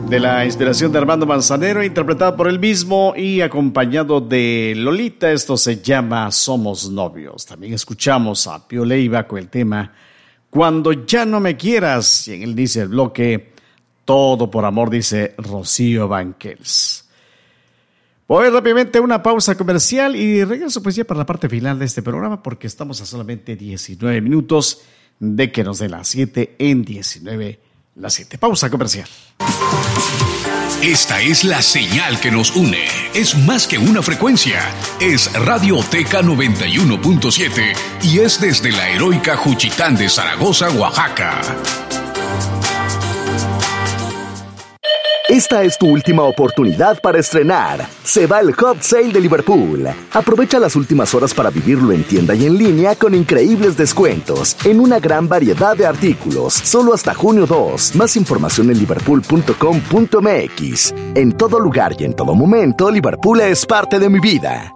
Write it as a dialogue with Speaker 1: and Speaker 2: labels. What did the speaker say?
Speaker 1: de la inspiración de Armando Manzanero, interpretado por él mismo y acompañado de Lolita. Esto se llama Somos Novios. También escuchamos a Pío Leiva con el tema Cuando ya no me quieras. Y en el inicio del bloque, Todo por amor, dice Rocío Banquels. Voy rápidamente a una pausa comercial y regreso pues ya para la parte final de este programa, porque estamos a solamente 19 minutos de que nos dé las 7 en 19 las 7. Pausa comercial.
Speaker 2: Esta es la señal que nos une. Es más que una frecuencia. Es Radioteca 91.7 y es desde la heroica Juchitán de Zaragoza, Oaxaca.
Speaker 3: Esta es tu última oportunidad para estrenar. Se va el Hot Sale de Liverpool. Aprovecha las últimas horas para vivirlo en tienda y en línea con increíbles descuentos en una gran variedad de artículos. Solo hasta junio 2. Más información en liverpool.com.mx. En todo lugar y en todo momento, Liverpool es parte de mi vida.